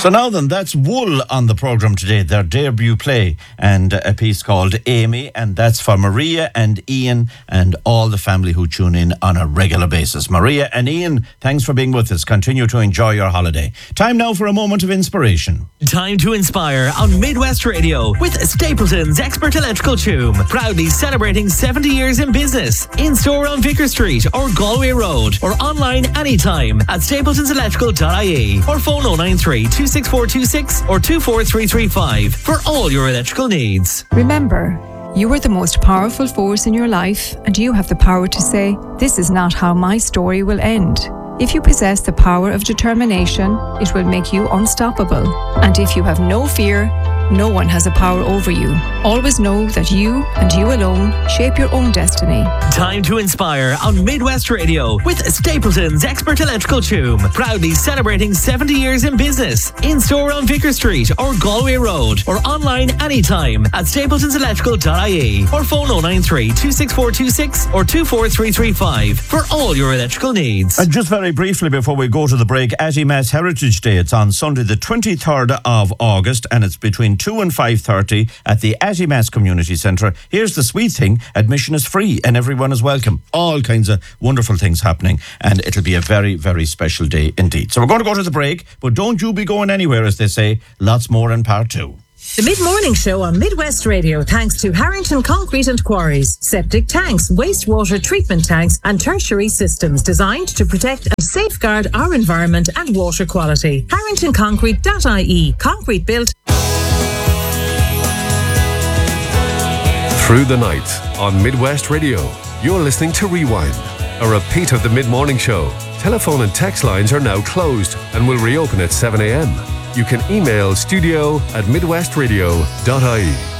So now then, that's Wool on the programme today, their debut play, and a piece called Amy, and that's for Maria and Ian and all the family who tune in on a regular basis. Maria and Ian, thanks for being with us. Continue to enjoy your holiday. Time now for a moment of inspiration. Time to inspire on Midwest Radio with Stapleton's Expert Electrical Choom, proudly celebrating 70 years in business. In store on Vicar Street or Galway Road, or online anytime at stapletonselectrical.ie, or phone 093 26426 or 24335 for all your electrical needs. Remember, you are the most powerful force in your life, and you have the power to say, "This is not how my story will end." If you possess the power of determination, it will make you unstoppable. And if you have no fear, no one has a power over you. Always know that you and you alone shape your own destiny. Time to inspire on Midwest Radio with Stapleton's Expert Electrical Choom, proudly celebrating 70 years in business. In store on Vicar Street or Galway Road, or online anytime at stapletonselectrical.ie, or phone 093 26426 or 24335 for all your electrical needs. And just very briefly before we go to the break, Atty-Mass Heritage Day. It's on Sunday the 23rd of August, and it's between 2 and 5:30 at the Atty-Mass Community Centre. Here's the sweet thing: admission is free and everyone is welcome. All kinds of wonderful things happening, and it'll be a very, very special day indeed. So we're going to go to the break, but don't you be going anywhere, as they say. Lots more in part two. The Mid-Morning Show on Midwest Radio, thanks to Harrington Concrete and Quarries. Septic tanks, wastewater treatment tanks and tertiary systems designed to protect and safeguard our environment and water quality. HarringtonConcrete.ie. Concrete built. Through the night on Midwest Radio, you're listening to Rewind, a repeat of the Mid-Morning Show. Telephone and text lines are now closed and will reopen at 7 a.m. You can email studio@midwestradio.ie.